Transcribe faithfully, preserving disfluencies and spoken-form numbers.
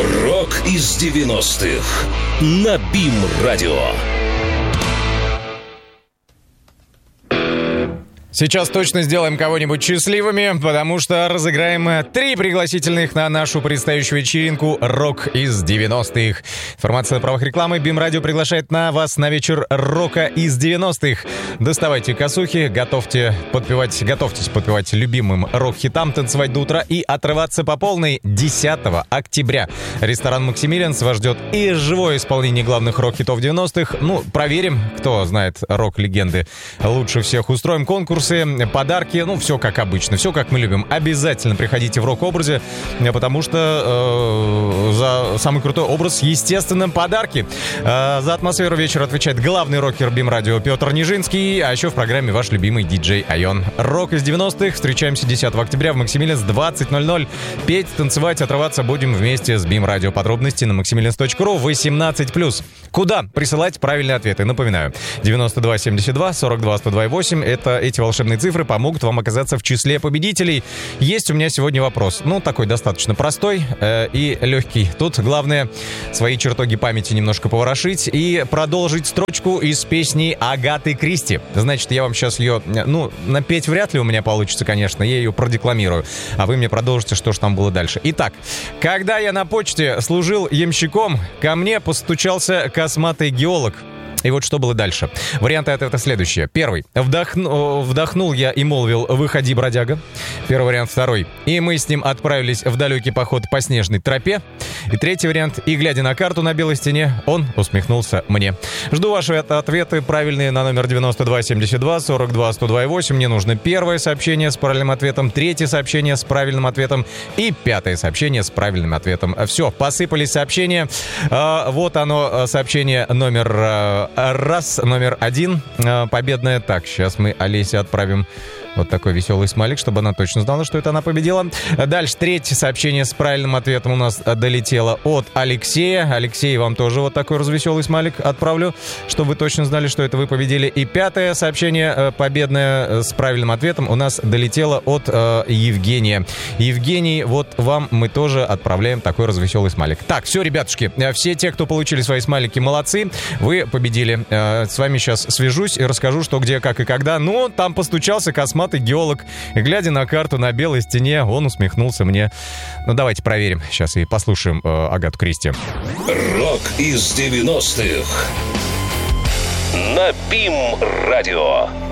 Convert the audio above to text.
Рок из девяностых на БИМ-радио. Сейчас точно сделаем кого-нибудь счастливыми, потому что разыграем три пригласительных на нашу предстоящую вечеринку «Рок из девяностых». Информация на правах рекламы. БИМ-радио приглашает на вас на вечер рока из девяностых. Доставайте косухи, готовьте подпевать, готовьтесь подпевать любимым рок-хитам, танцевать до утра и отрываться по полной. десятого октября ресторан «Максимилианс» вас ждет и живое исполнение главных рок-хитов девяностых. Ну, проверим, кто знает рок-легенды лучше всех. Устроим конкурс, подарки, ну, все как обычно, все как мы любим. Обязательно приходите в рок-образе, потому что э, за самый крутой образ, естественно, подарки. Э, за атмосферу вечера отвечает главный рокер БИМ-радио Петр Нижинский, а еще в программе ваш любимый диджей Айон. Рок из девяностых. Встречаемся десятого октября в Максимилианс, двадцать ноль ноль. Петь, танцевать, отрываться будем вместе с БИМ-радио. Подробности на максимилианс точка ру, восемнадцать плюс. Куда присылать правильные ответы? Напоминаю, девяносто два семьдесят два сорок два сто два восемь. Это эти волшебные цифры помогут вам оказаться в числе победителей. Есть у меня сегодня вопрос. Ну, такой достаточно простой э, и легкий. Тут главное свои чертоги памяти немножко поворошить и продолжить строчку из песни Агаты Кристи. Значит, я вам сейчас ее, ну, напеть вряд ли у меня получится, конечно. Я ее продекламирую. А вы мне продолжите, что же там было дальше. Итак, когда я на почте служил ямщиком, ко мне постучался косматый геолог. И вот что было дальше. Варианты ответа следующие. Первый. Вдохну, вдохнул я и молвил: «Выходи, бродяга». Первый вариант. Второй. И мы с ним отправились в далекий поход по снежной тропе. И третий вариант. И, глядя на карту на белой стене, он усмехнулся мне. Жду ваши ответы правильные на номер девяносто два семьдесят два сорок два сто два восемь. Мне нужно первое сообщение с правильным ответом, третье сообщение с правильным ответом и пятое сообщение с правильным ответом. Все, посыпались сообщения. Вот оно, сообщение номер раз, номер один, победное. Так, сейчас мы Олесе отправим вот такой веселый смайлик, чтобы она точно знала, что это она победила. Дальше третье сообщение с правильным ответом у нас долетело от Алексея. Алексей, вам тоже вот такой развеселый смайлик отправлю, чтобы вы точно знали, что это вы победили. И пятое сообщение победное с правильным ответом у нас долетело от э, Евгения. Евгений, вот вам мы тоже отправляем такой развеселый смайлик. Так, все, ребятушки, все те, кто получили свои смайлики, молодцы. Вы победили. Э, с вами сейчас свяжусь и расскажу, что, где, как и когда. Ну, там постучался косматый геолог, и, глядя на карту на белой стене, он усмехнулся мне. Ну, давайте проверим сейчас и послушаем э, Агату Кристи. Рок из девяностых на БИМ-радио.